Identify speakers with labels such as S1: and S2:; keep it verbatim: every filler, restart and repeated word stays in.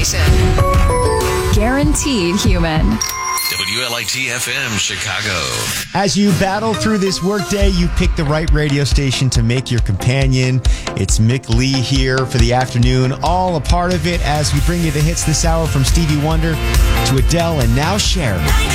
S1: station. Guaranteed human.
S2: W L I T F M Chicago.
S3: As you battle through this workday, you pick the right radio station to make your companion. It's Mick Lee here for the afternoon, all a part of it as we bring you the hits this hour from Stevie Wonder to Adele and now Cher.